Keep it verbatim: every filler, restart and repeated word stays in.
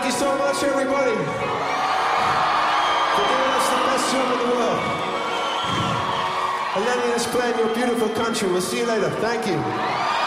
Thank you so much, everybody, for giving us the best job in the world. And letting us play in your beautiful country. We'll see you later. Thank you.